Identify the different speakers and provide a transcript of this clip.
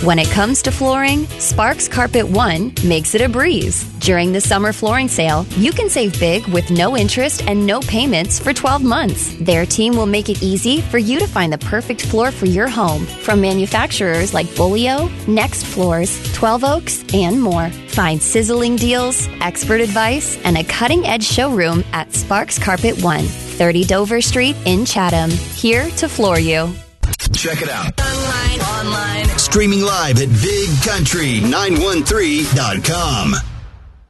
Speaker 1: When it comes to flooring, Sparks Carpet One makes it a breeze. During the summer flooring sale, you can save big with no interest and no payments for 12 months. Their team will make it easy for you to find the perfect floor for your home from manufacturers like Bolio, Next Floors, 12 Oaks, and more. Find sizzling deals, expert advice, and a cutting-edge showroom at Sparks Carpet One, 30 Dover Street in Chatham. Here to floor you.
Speaker 2: Check it out. Online. Streaming live at bigcountry913.com.